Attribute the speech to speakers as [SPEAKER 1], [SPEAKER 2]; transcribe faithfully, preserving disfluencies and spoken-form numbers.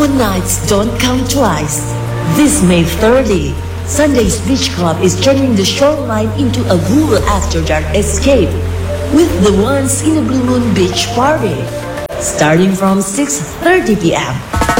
[SPEAKER 1] Moon Nights don't come twice. This May thirtieth, Sunday's Beach Club is turning the shoreline into a cool after-dark escape with the Once in a Blue Moon Beach Party, starting from six thirty p m